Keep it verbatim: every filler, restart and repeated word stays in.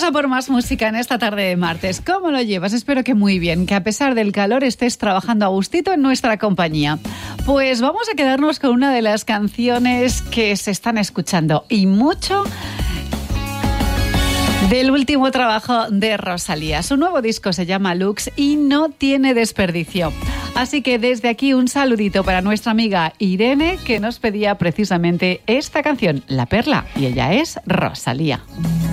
a por más música en esta tarde de martes. ¿Cómo lo llevas? Espero que muy bien, que a pesar del calor estés trabajando a gustito en nuestra compañía. Pues vamos a quedarnos con una de las canciones que se están escuchando y mucho del último trabajo de Rosalía. Su nuevo disco se llama Lux y no tiene desperdicio. Así que desde aquí un saludito para nuestra amiga Irene, que nos pedía precisamente esta canción, La Perla, y ella es Rosalía.